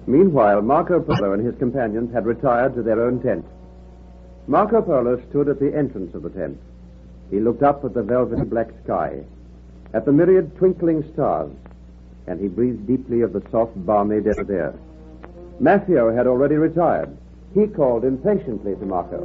Meanwhile, Marco Polo and his companions had retired to their own tent. Marco Polo stood at the entrance of the tent. He looked up at the velvety black sky, at the myriad twinkling stars, and he breathed deeply of the soft, balmy desert air. Maffeo had already retired. He called impatiently to Marco.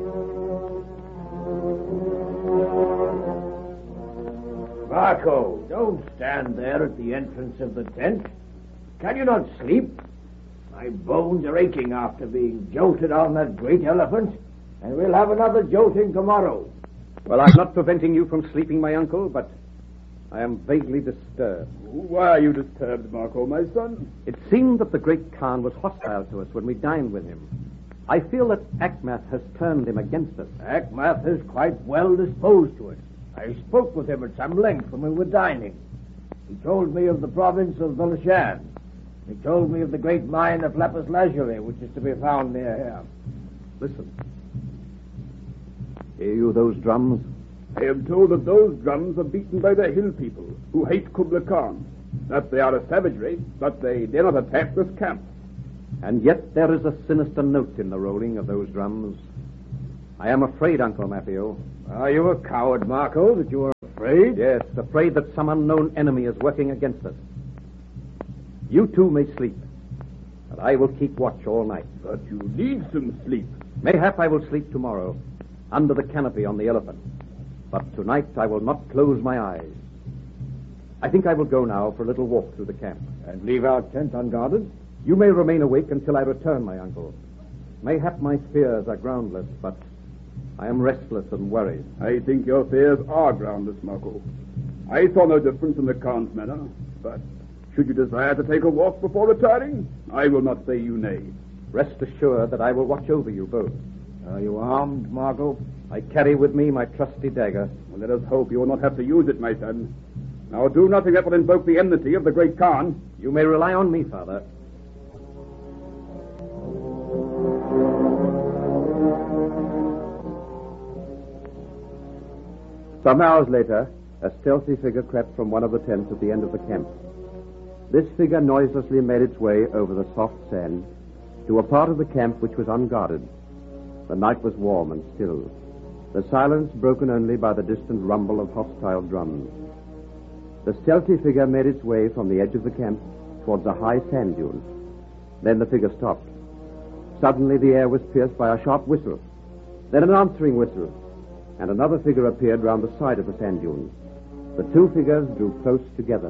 Marco, don't stand there at the entrance of the tent. Can you not sleep? My bones are aching after being jolted on that great elephant, and we'll have another jolting tomorrow. Well, I'm not preventing you from sleeping, my uncle, but I am vaguely disturbed. Why are you disturbed, Marco, my son? It seemed that the great Khan was hostile to us when we dined with him. I feel that Achmath has turned him against us. Achmath is quite well disposed to it. I spoke with him at some length when we were dining. He told me of the province of Belishan. He told me of the great mine of lapis lazuli, which is to be found near here. Listen. Hear you those drums? I am told that those drums are beaten by the hill people, who hate Kubla Khan. That they are a savagery, but they dare not attack this camp. And yet there is a sinister note in the rolling of those drums. I am afraid, Uncle Maffeo. Are you a coward, Marco, that you are afraid? Yes, afraid that some unknown enemy is working against us. You two may sleep, but I will keep watch all night. But you need some sleep. Mayhap I will sleep tomorrow, under the canopy on the elephant. But tonight I will not close my eyes. I think I will go now for a little walk through the camp. And leave our tent unguarded? You may remain awake until I return, my uncle. Mayhap my fears are groundless, but I am restless and worried. I think your fears are groundless, Marco. I saw no difference in the Khan's manner, but should you desire to take a walk before retiring, I will not say you nay. Rest assured that I will watch over you both. Are you armed, Marco? I carry with me my trusty dagger. Well, let us hope you will not have to use it, my son. Now do nothing that will invoke the enmity of the great Khan. You may rely on me, Father. Some hours later, a stealthy figure crept from one of the tents at the end of the camp. This figure noiselessly made its way over the soft sand to a part of the camp which was unguarded. The night was warm and still, the silence broken only by the distant rumble of hostile drums. The stealthy figure made its way from the edge of the camp towards a high sand dune. Then the figure stopped. Suddenly the air was pierced by a sharp whistle, then an answering whistle, and another figure appeared round the side of the sand dunes. The two figures drew close together.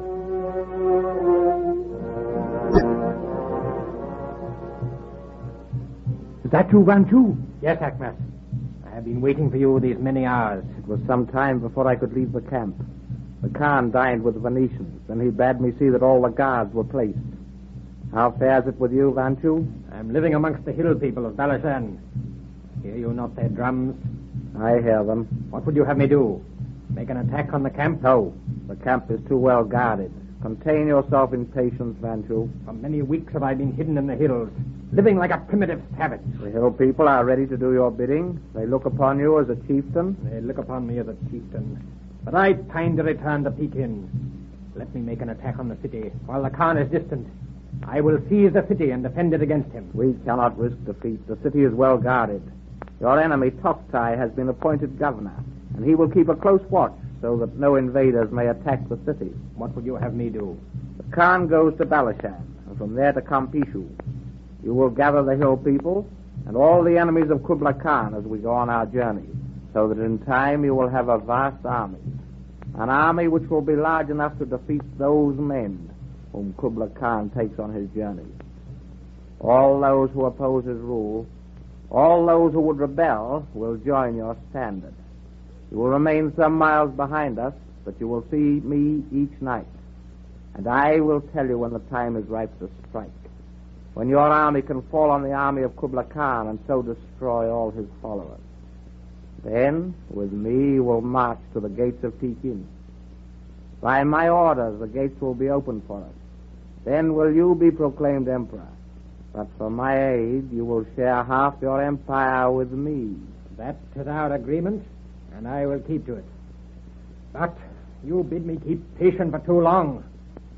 Is that you, Vanchu? Yes, Achmath. I have been waiting for you these many hours. It was some time before I could leave the camp. The Khan dined with the Venetians, and he bade me see that all the guards were placed. How fares it with you, Vanchu? I'm living amongst the hill people of Belishan. Hear you not their drums? I hear them. What would you have me do? Make an attack on the camp? No. The camp is too well guarded. Contain yourself in patience, Vanchu. For many weeks have I been hidden in the hills, living like a primitive savage. The hill people are ready to do your bidding. They look upon you as a chieftain. They look upon me as a chieftain. But I pine to return to Pekin. Let me make an attack on the city while the Khan is distant. I will seize the city and defend it against him. We cannot risk defeat. The city is well guarded. Your enemy, Toktai, has been appointed governor, and he will keep a close watch so that no invaders may attack the city. What would you have me do? The Khan goes to Belishan, and from there to Kampishu. You will gather the hill people and all the enemies of Kubla Khan as we go on our journey, so that in time you will have a vast army. An army which will be large enough to defeat those men whom Kubla Khan takes on his journey. All those who oppose his rule, all those who would rebel, will join your standard. You will remain some miles behind us, but you will see me each night. And I will tell you when the time is ripe to strike. When your army can fall on the army of Kubla Khan and so destroy all his followers. Then, with me, you will march to the gates of Pekin. By my orders, the gates will be opened for us. Then will you be proclaimed emperor. But for my aid, you will share half your empire with me. That is our agreement, and I will keep to it. But you bid me keep patient for too long. It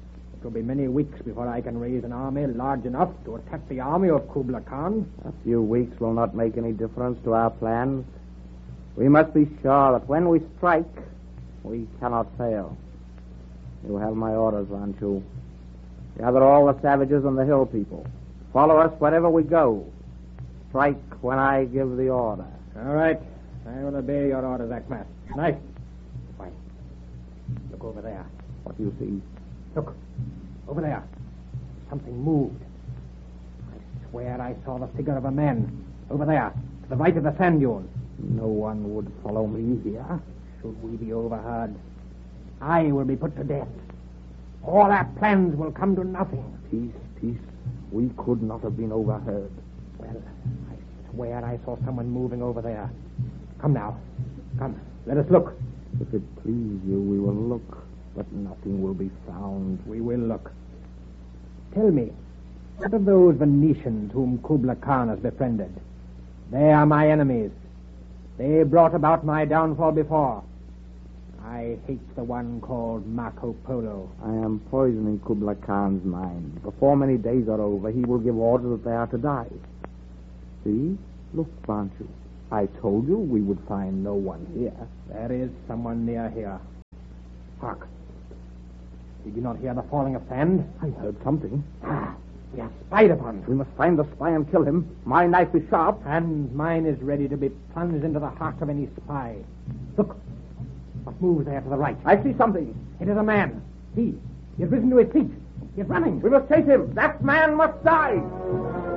will be many weeks before I can raise an army large enough to attack the army of Kublai Khan. A few weeks will not make any difference to our plans. We must be sure that when we strike, we cannot fail. You have my orders, Vanchu. Gather all the savages and the hill people. Follow us wherever we go. Strike when I give the order. All right. I will obey your orders, Akmat. Nice. Why? Look over there. What do you see? Look. Over there. Something moved. I swear I saw the figure of a man. Over there. To the right of the sand dune. No one would follow me here. Should we be overheard, I will be put to death. All our plans will come to nothing. Peace. We could not have been overheard. Well, I swear I saw someone moving over there. Come now. Come. Let us look. If it please you, we will look, but nothing will be found. We will look. Tell me, what of those Venetians whom Kublai Khan has befriended? They are my enemies. They brought about my downfall before. I hate the one called Marco Polo. I am poisoning Kublai Khan's mind. Before many days are over, he will give orders that they are to die. See? Look, Vanchu. I told you we would find no one here. There is someone near here. Hark. Did you not hear the falling of sand? I heard something. We are spied upon. We must find the spy and kill him. My knife is sharp. And mine is ready to be plunged into the heart of any spy. Look. What moves there to the right? I see something. It is a man. He has risen to his feet. He is running. We must chase him. That man must die.